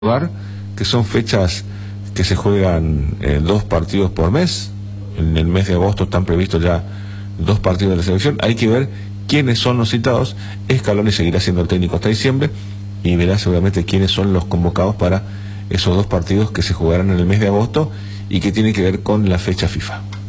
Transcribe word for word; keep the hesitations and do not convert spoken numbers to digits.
lugar que son fechas que se juegan eh, dos partidos por mes. En el mes de agosto están previstos ya dos partidos de la selección. Hay que ver quiénes son los citados. Scaloni seguirá siendo el técnico hasta diciembre y verá seguramente quiénes son los convocados para esos dos partidos que se jugarán en el mes de agosto y que tienen que ver con la fecha FIFA.